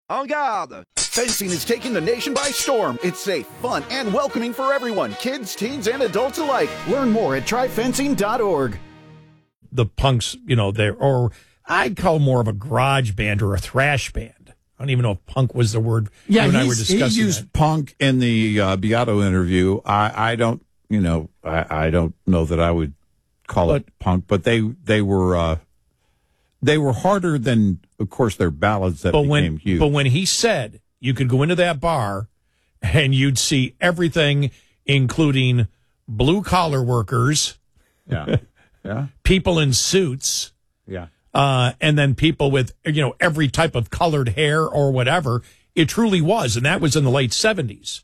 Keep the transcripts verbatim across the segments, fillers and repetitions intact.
En garde! Fencing is taking the nation by storm. It's safe, fun, and welcoming for everyone, kids, teens, and adults alike. Learn more at try fencing dot org. The punks, you know, they're, or I'd call more of a garage band or a thrash band. I don't even know if punk was the word. Yeah, you and I were he discussing used that. punk in the uh, Beato interview. I, I don't, you know, I, I don't know that I would call But- it punk, but they they were uh, they were harder than, of course, their ballads that But became when, huge. but when he said you could go into that bar and you'd see everything, including blue collar workers, yeah, yeah, people in suits, yeah. uh, and then people with, you know, every type of colored hair or whatever. It truly was. And that was in the late seventies,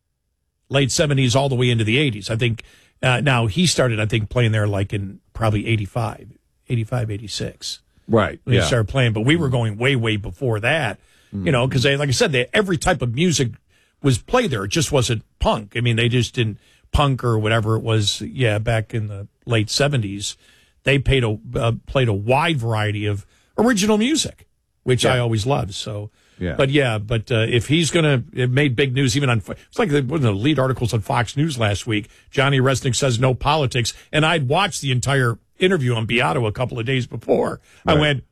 late seventies, all the way into the eighties. I think, uh, now he started, I think, playing there like in probably eighty-five, eighty-five, eighty-six. Right. When yeah. he started playing, but we were going way, way before that, you know, because they, like I said, they, every type of music was played there. It just wasn't punk. I mean, they just didn't punk or whatever it was. Yeah, back in the late seventies, they played a uh, played a wide variety of original music, which Yeah. I always loved. So, Yeah. but yeah, but uh, if he's gonna, it made big news even on. It's like the, one of the lead articles on Fox News last week. Johnny Resnick says no politics, and I'd watched the entire interview on Beato a couple of days before. Right. I went,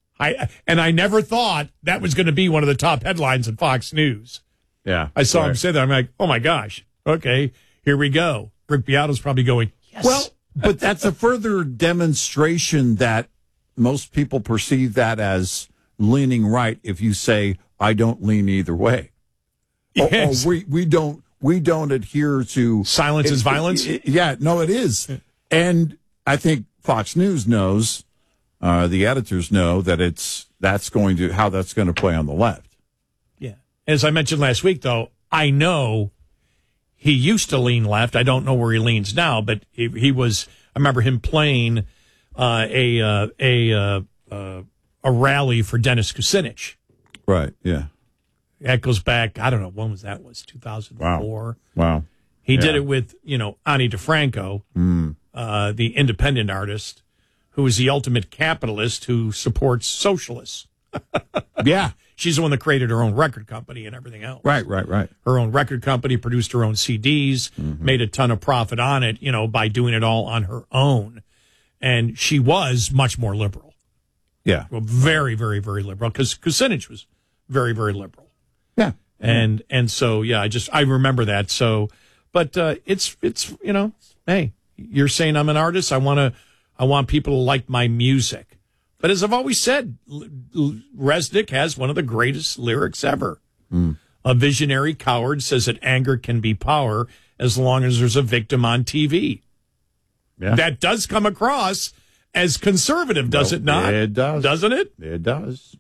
I and I never thought that was going to be one of the top headlines on Fox News. Yeah. I saw him Right. say that. I'm like, oh my gosh, okay, here we go. Rick Beato's probably going, yes. Well, but that's a further demonstration that most people perceive that as leaning right if you say, I don't lean either way. Or- Yes. Or, we, we don't we don't adhere to Silence is it- violence? it- it- yeah, no, it is. And I think Fox News knows, uh, the editors know that it's that's going to how that's going to play on the left. Yeah. As I mentioned last week, though, I know he used to lean left. I don't know where he leans now, but he, he was. I remember him playing uh, a uh, a uh, uh, a rally for Dennis Kucinich. Right. Yeah. That goes back. I don't know when was that? Was two thousand four. Wow. He Yeah. did it with you know Ani DeFranco, Mm. uh, the independent artist, who is the ultimate capitalist who supports socialists. Yeah. She's the one that created her own record company and everything else. Right. Right. Right. Her own record company, produced her own C Ds, Mm-hmm. made a ton of profit on it, you know, by doing it all on her own. And she was much more liberal. Yeah. Well, very, very, very liberal, because Kucinich was very, very liberal. Yeah. And and so, yeah, I just, I remember that. So, but uh, it's, it's you know, hey, you're saying I'm an artist. I want to, I want people to like my music. But as I've always said, L- L- Resnick has one of the greatest lyrics ever. Mm. A visionary coward says that anger can be power as long as there's a victim on T V. Yeah. That does come across as conservative, does No, it not? it does. Doesn't it? It does.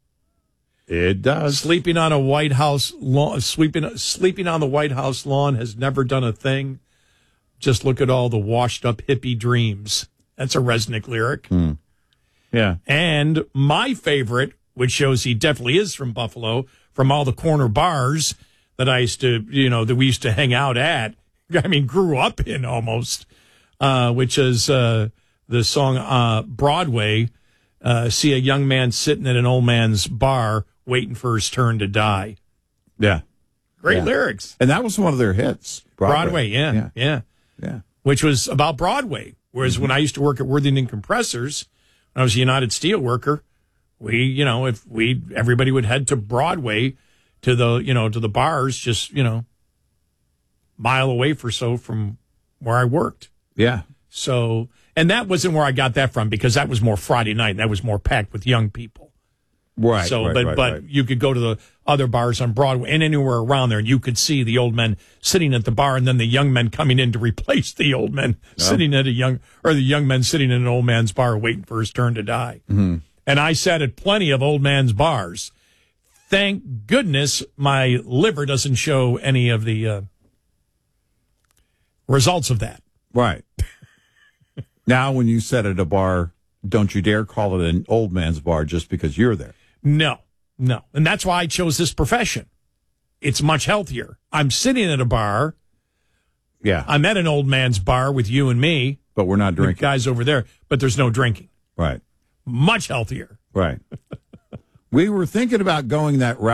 It does. Sleeping on a White House lawn, sleeping, sleeping on the White House lawn has never done a thing. Just look at all the washed up hippie dreams. That's a Resnick lyric. Mm. Yeah. And my favorite, which shows he definitely is from Buffalo, from all the corner bars that I used to, you know, that we used to hang out at. I mean, grew up in almost, uh, which is uh, the song uh, Broadway. Uh, see a young man sitting at an old man's bar waiting for his turn to die. Yeah. Great Yeah. lyrics. And that was one of their hits. Broadway, yeah, yeah, Yeah. Yeah. Which was about Broadway. Whereas Mm-hmm. when I used to work at Worthington Compressors, when I was a United Steel worker, we, you know, if we, everybody would head to Broadway to the, you know, to the bars just, you know, mile away or so from where I worked. Yeah. So, and that wasn't where I got that from, because that was more Friday night. And that was more packed with young people. Right. So, right, but right, but right. you could go to the other bars on Broadway and anywhere around there, and you could see the old men sitting at the bar, and then the young men coming in to replace the old men sitting at a young, or the young men sitting in an old man's bar waiting for his turn to die. Mm-hmm. And I sat at plenty of old man's bars. Thank goodness my liver doesn't show any of the uh, results of that. Right. Now, when you sit at a bar, don't you dare call it an old man's bar just because you're there. No, no. And that's why I chose this profession. It's much healthier. I'm sitting at a bar. Yeah. I'm at an old man's bar with you and me. But we're not The drinking. guys over there, but there's no drinking. Right. Much healthier. Right. We were thinking about going that route.